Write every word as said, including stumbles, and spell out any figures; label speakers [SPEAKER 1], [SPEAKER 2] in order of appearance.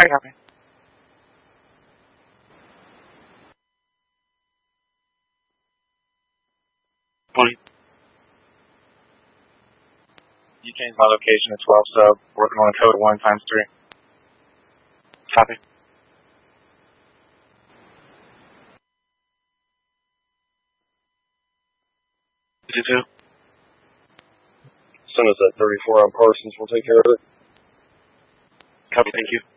[SPEAKER 1] I copy. twenty. You changed my location to twelve sub, working on a code one times three. Copy. You too.
[SPEAKER 2] Send us that thirty-four on Parsons. We'll take care of it.
[SPEAKER 1] Copy, thank you.